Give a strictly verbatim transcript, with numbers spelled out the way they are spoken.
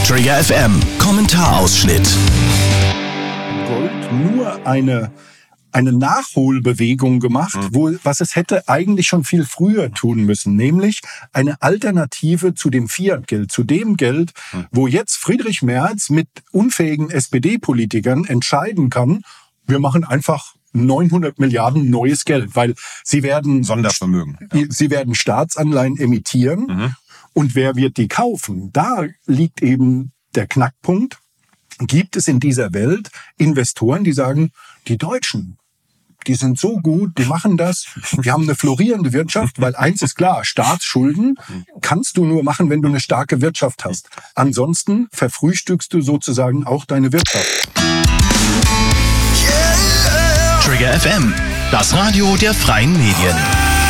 Trigger F M, Kommentarausschnitt. Gold nur eine, eine Nachholbewegung gemacht, mhm. wo, was es hätte eigentlich schon viel früher tun müssen, nämlich eine Alternative zu dem Fiat-Geld, zu dem Geld, mhm. wo jetzt Friedrich Merz mit unfähigen S P D-Politikern entscheiden kann, wir machen einfach neunhundert Milliarden neues Geld, weil sie werden Sondervermögen. Ja. Sie werden Staatsanleihen emittieren. Mhm. Und wer wird die kaufen? Da liegt eben der Knackpunkt. Gibt es in dieser Welt Investoren, die sagen, die Deutschen, die sind so gut, die machen das, die haben eine florierende Wirtschaft, weil eins ist klar, Staatsschulden kannst du nur machen, wenn du eine starke Wirtschaft hast. Ansonsten verfrühstückst du sozusagen auch deine Wirtschaft. Trigger F M, das Radio der freien Medien.